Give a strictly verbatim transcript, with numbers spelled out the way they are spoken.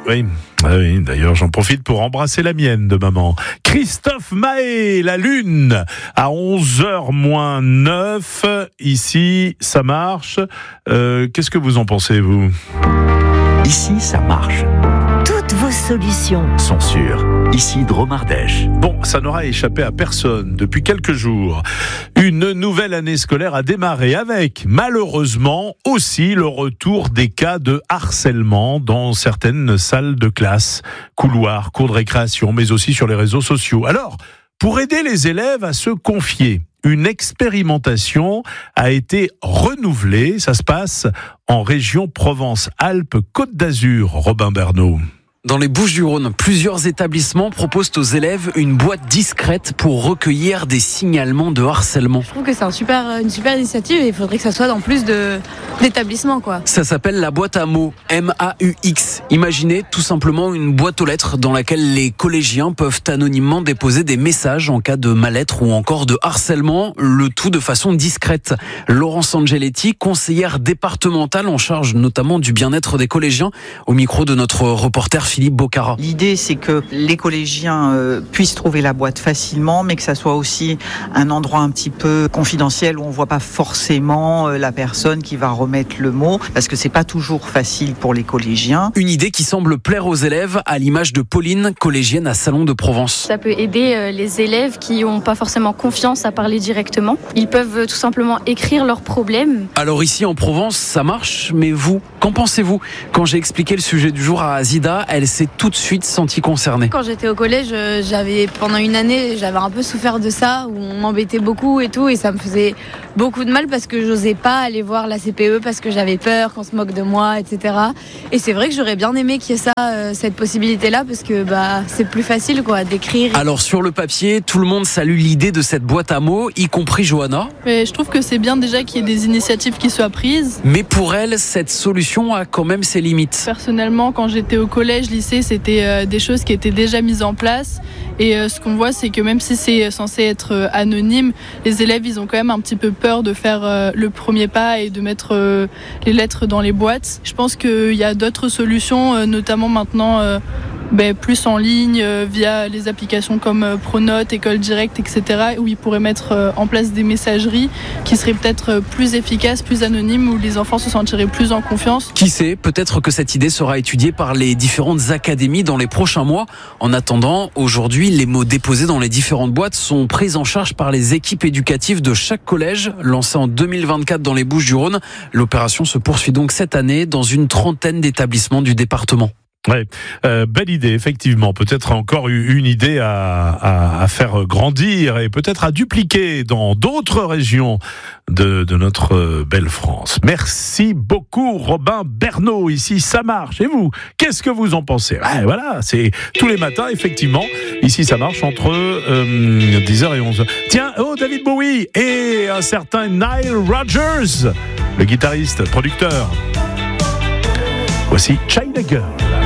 Oui, ah oui, d'ailleurs j'en profite pour embrasser la mienne de maman. Christophe Mahé, la lune, à onze heures moins neuf, ici ça marche. Euh, qu'est-ce que vous en pensez, vous ? Ici ça marche. Toutes vos solutions sont sûres. Ici Dromardèche. Bon, ça n'aura échappé à personne. Depuis quelques jours, une nouvelle année scolaire a démarré avec, malheureusement, aussi le retour des cas de harcèlement dans certaines salles de classe, couloirs, cours de récréation, mais aussi sur les réseaux sociaux. Alors, pour aider les élèves à se confier, une expérimentation a été renouvelée. Ça se passe en région Provence-Alpes-Côte d'Azur, Robin Bernot. Dans les Bouches-du-Rhône, plusieurs établissements proposent aux élèves une boîte discrète pour recueillir des signalements de harcèlement. Je trouve que c'est un super, une super initiative et il faudrait que ça soit dans plus de, d'établissements, quoi. Ça s'appelle la boîte à mots, M A U X. Imaginez tout simplement une boîte aux lettres dans laquelle les collégiens peuvent anonymement déposer des messages en cas de mal-être ou encore de harcèlement, le tout de façon discrète. Laurence Angeletti, conseillère départementale en charge notamment du bien-être des collégiens, au micro de notre reporter Philippe Bocara. L'idée, c'est que les collégiens euh, puissent trouver la boîte facilement, mais que ça soit aussi un endroit un petit peu confidentiel où on voit pas forcément euh, la personne qui va remettre le mot, parce que c'est pas toujours facile pour les collégiens. Une idée qui semble plaire aux élèves, à l'image de Pauline, collégienne à Salon de Provence. Ça peut aider euh, les élèves qui n'ont pas forcément confiance à parler directement. Ils peuvent euh, tout simplement écrire leurs problèmes. Alors ici en Provence, ça marche, mais vous, qu'en pensez-vous ? Quand j'ai expliqué le sujet du jour à Azida, elle s'est tout de suite sentie concernée. Quand j'étais au collège, j'avais pendant une année, j'avais un peu souffert de ça, où on m'embêtait beaucoup et tout, et ça me faisait beaucoup de mal parce que j'osais pas aller voir la C P E parce que j'avais peur qu'on se moque de moi, et cetera. Et c'est vrai que j'aurais bien aimé qu'il y ait ça, euh, cette possibilité-là, parce que bah c'est plus facile quoi d'écrire. Alors sur le papier, tout le monde salue l'idée de cette boîte à mots, y compris Johanna. Mais je trouve que c'est bien déjà qu'il y ait des initiatives qui soient prises. Mais pour elle, cette solution a quand même ses limites. Personnellement, quand j'étais au collège, lycée, c'était euh, des choses qui étaient déjà mises en place. Et euh, ce qu'on voit, c'est que même si c'est censé être euh, anonyme, les élèves, ils ont quand même un petit peu peur de faire euh, le premier pas et de mettre euh, les lettres dans les boîtes. Je pense qu'il y a d'autres solutions, euh, notamment maintenant euh, ben, plus en ligne, euh, via les applications comme euh, Pronote, École Directe, et cetera, où ils pourraient mettre euh, en place des messageries qui seraient peut-être euh, plus efficaces, plus anonymes, où les enfants se sentiraient plus en confiance. Qui sait, peut-être que cette idée sera étudiée par les différentes académies dans les prochains mois. En attendant, aujourd'hui, les mots déposés dans les différentes boîtes sont pris en charge par les équipes éducatives de chaque collège. Lancée en deux mille vingt-quatre dans les Bouches-du-Rhône, l'opération se poursuit donc cette année dans une trentaine d'établissements du département. Ouais, euh, belle idée, effectivement. Peut-être encore une idée à, à, à faire grandir et peut-être à dupliquer dans d'autres régions de, de notre belle France. Merci beaucoup, Robin Bernot. Ici, ça marche. Et vous, qu'est-ce que vous en pensez ? Ouais, voilà, c'est tous les matins, effectivement. Ici, ça marche entre euh, dix heures et onze heures. Tiens, oh, David Bowie et un certain Nile Rodgers, le guitariste, producteur. Voici China Girl.